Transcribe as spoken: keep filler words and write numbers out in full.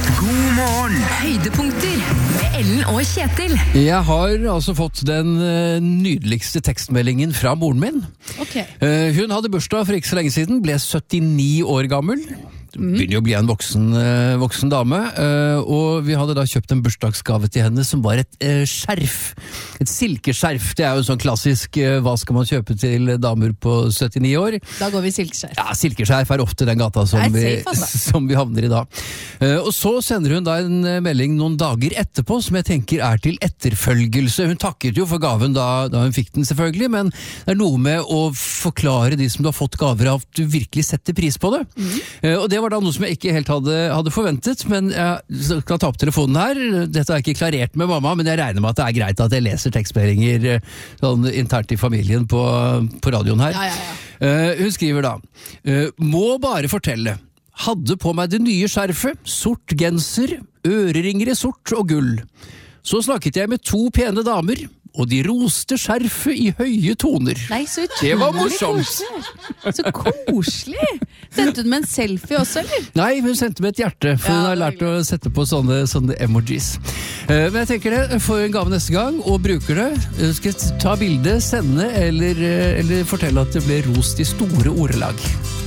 God morgen! Høydepunkter med Ellen og Kjetil. Jeg har altså fått den eh, nydeligste tekstmeldingen fra moren min. Ok. Eh, hun hadde bursdag for ikke så lenge siden, ble syttini år gammel. Begynner jo å bli en voksen, eh, voksen dame, eh, og vi hadde da kjøpt en bursdagsgave til henne som var et eh, skjerf. Et silkeskjerf. Det er jo sånn klassisk, eh, hva skal man kjøpe til damer på syttini år? Da går vi silkeskjerf. Ja, silkeskjerf er ofte den gata som, Det vi, er safe, altså. som vi havner i da. Eh, og så sender hun da en eh, melding noen dager etterpå, som jeg tenker er til etterfølgelse. Hun takket jo for gaven da, da hun fikk den selvfølgelig, men det er noe med å forklare de som du har fått gaver av, at du virkelig setter pris på det. Mm. Eh, og det var da noe som jeg ikke helt hadde, hadde forventet, men jeg skal ta opp telefonen her. Dette har jeg ikke klarert med mamma, men jeg regner med at det er greit at jeg leser tekstmeldinger eh, sånn internt i familien på, på radioen her. Ja, ja, ja. Eh, hun skriver da, eh, må bare fortelle, hadde på meg det nye skjerfet, sort genser, øreringer i sort og gull. Så snakket jeg med to pene damer, og de roste skjerfet i høye toner. Nei, så utrolig Det var morsomt. koselig. Så koselig. Sendte hun med en selfie også, eller? Nei, hun sendte med et hjerte, for Ja, hun har det var lært å sette på sånne, sånne emojis. Eh, men jeg tenker det, får en gave neste gang, og bruker det. Eh, Skal jeg ta bilde, sende, eller, eh, eller fortelle at det ble rost i store ordelag.